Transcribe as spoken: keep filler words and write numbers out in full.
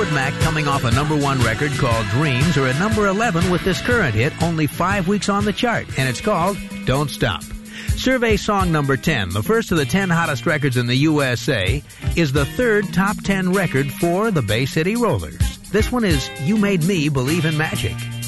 Fleetwood Mac, coming off a number one record called Dreams, are at number eleven with this current hit, only five weeks on the chart, and it's called Don't Stop. Survey song number ten, the first of the ten hottest records in the U S A, is the third top ten record for the Bay City Rollers. This one is You Made Me Believe in Magic.